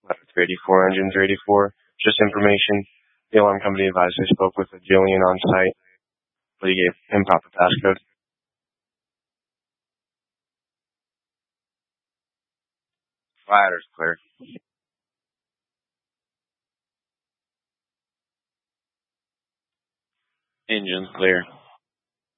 Ladder 384, engine 384. Just information. The alarm company advised they spoke with a Jillian on site, but he gave improper passcode. Ladder's clear. Engine's clear.